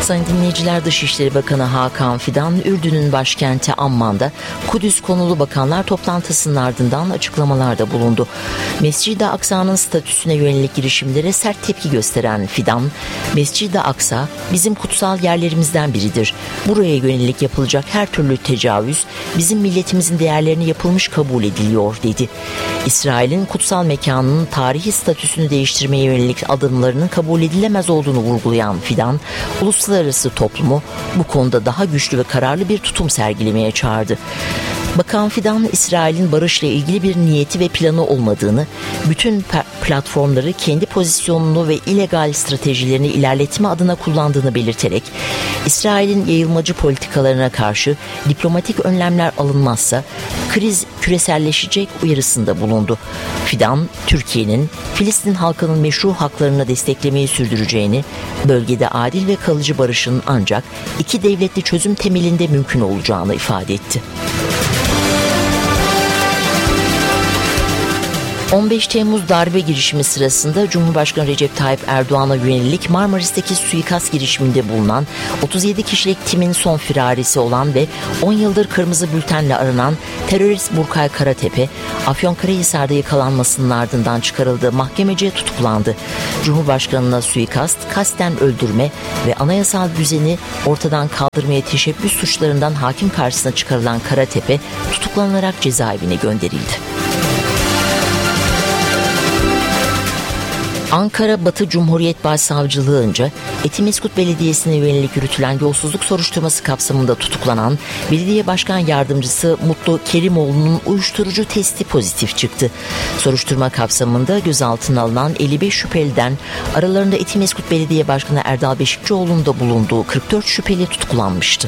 Sayın dinleyiciler, Dışişleri Bakanı Hakan Fidan, Ürdün'ün başkenti Amman'da Kudüs konulu bakanlar toplantısının ardından açıklamalarda bulundu. Mescid-i Aksa'nın statüsüne yönelik girişimlere sert tepki gösteren Fidan, Mescid-i Aksa bizim kutsal yerlerimizden biridir. Buraya yönelik yapılacak her türlü tecavüz bizim milletimizin değerlerini yapılmış kabul ediliyor dedi. İsrail'in kutsal mekanının tarihi statüsünü değiştirmeye yönelik adımlarının kabul edilemez olduğunu vurgulayan Fidan, uluslararası toplumu bu konuda daha güçlü ve kararlı bir tutum sergilemeye çağırdı. Bakan Fidan, İsrail'in barışla ilgili bir niyeti ve planı olmadığını, bütün platformları kendi pozisyonunu ve illegal stratejilerini ilerletme adına kullandığını belirterek, İsrail'in yayılmacı politikalarına karşı diplomatik önlemler alınmazsa kriz küreselleşecek uyarısında bulundu. Fidan, Türkiye'nin Filistin halkının meşru haklarını desteklemeyi sürdüreceğini, bölgede adil ve kalıcı barışın ancak iki devletli çözüm temelinde mümkün olacağını ifade etti. 15 Temmuz darbe girişimi sırasında Cumhurbaşkanı Recep Tayyip Erdoğan'a yönelik Marmaris'teki suikast girişiminde bulunan 37 kişilik timin son firarisi olan ve 10 yıldır kırmızı bültenle aranan terörist Burkay Karatepe, Afyonkarahisar'da yakalanmasının ardından çıkarıldığı mahkemece tutuklandı. Cumhurbaşkanına suikast, kasten öldürme ve anayasal düzeni ortadan kaldırmaya teşebbüs suçlarından hakim karşısına çıkarılan Karatepe tutuklanarak cezaevine gönderildi. Ankara Batı Cumhuriyet Başsavcılığı'nca Etimeskut Belediyesi'ne yönelik yürütülen yolsuzluk soruşturması kapsamında tutuklanan Belediye Başkan Yardımcısı Mutlu Kerimoğlu'nun uyuşturucu testi pozitif çıktı. Soruşturma kapsamında gözaltına alınan 55 şüpheliden aralarında Etimeskut Belediye Başkanı Erdal Beşikçioğlu'nun da bulunduğu 44 şüpheli tutuklanmıştı.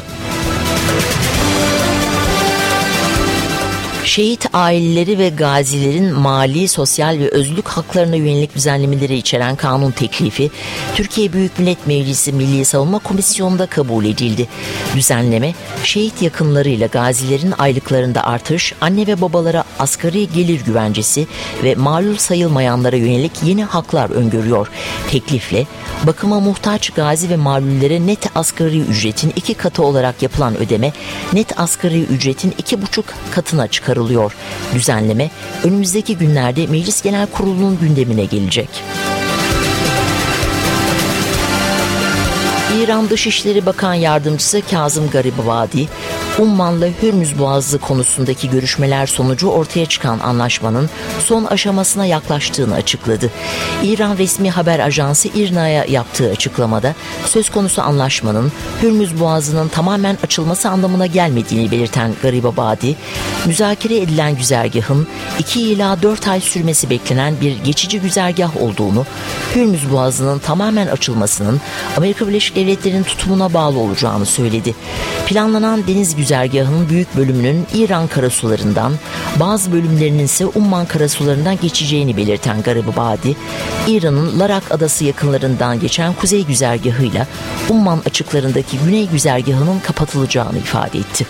Şehit aileleri ve gazilerin mali, sosyal ve özlük haklarına yönelik düzenlemeleri içeren kanun teklifi Türkiye Büyük Millet Meclisi Milli Savunma Komisyonu'nda kabul edildi. Düzenleme, şehit yakınlarıyla gazilerin aylıklarında artış, anne ve babalara asgari gelir güvencesi ve malul sayılmayanlara yönelik yeni haklar öngörüyor. Teklifle bakıma muhtaç gazi ve malullere net asgari ücretin 2 katı olarak yapılan ödeme, net asgari ücretin 2,5 katına çıkarılıyor. Düzenleme önümüzdeki günlerde Meclis Genel Kurulu'nun gündemine gelecek. İran Dışişleri Bakan Yardımcısı Kazım Garibabadi, Umman'la Hürmüz Boğazı konusundaki görüşmeler sonucu ortaya çıkan anlaşmanın son aşamasına yaklaştığını açıkladı. İran resmi haber ajansı İRNA'ya yaptığı açıklamada söz konusu anlaşmanın Hürmüz Boğazı'nın tamamen açılması anlamına gelmediğini belirten Garibabadi, müzakere edilen güzergahın 2 ila 4 ay sürmesi beklenen bir geçici güzergah olduğunu, Hürmüz Boğazı'nın tamamen açılmasının Amerika Birleşik Devletleri'nin tutumuna bağlı olacağını söyledi. Planlanan deniz güzergahının büyük bölümünün İran karasularından, bazı bölümlerinin ise Umman karasularından geçeceğini belirten Garibabadi, İran'ın Larak Adası yakınlarından geçen kuzey güzergahıyla Umman açıklarındaki güney güzergahının kapatılacağını ifade etti.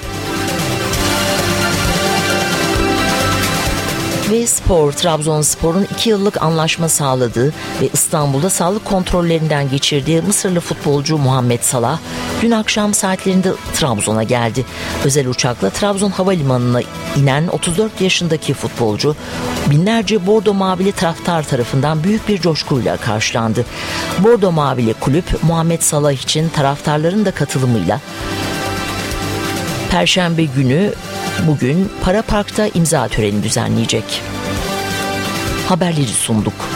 Ve spor, Trabzonspor'un 2 yıllık anlaşma sağladığı ve İstanbul'da sağlık kontrollerinden geçirdiği Mısırlı futbolcu Muhammed Salah, dün akşam saatlerinde Trabzon'a geldi. Özel uçakla Trabzon Havalimanı'na inen 34 yaşındaki futbolcu, binlerce Bordo Mavili taraftar tarafından büyük bir coşkuyla karşılandı. Bordo Mavili kulüp, Muhammed Salah için taraftarların da katılımıyla Perşembe günü bugün Para Park'ta imza töreni düzenleyecek. Haberleri sunduk.